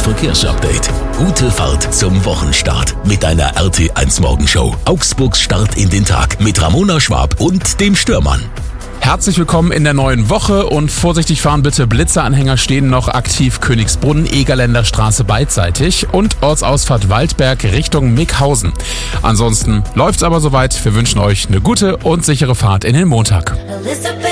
Verkehrsupdate. Gute Fahrt zum Wochenstart mit deiner RT1 Morgenshow. Augsburgs Start in den Tag mit Ramona Schwab und dem Stürmann. Herzlich willkommen in der neuen Woche und vorsichtig fahren bitte. Blitzeranhänger stehen noch aktiv Königsbrunn, Egerländer Straße beidseitig und Ortsausfahrt Waldberg Richtung Mickhausen. Ansonsten läuft's aber soweit. Wir wünschen euch eine gute und sichere Fahrt in den Montag.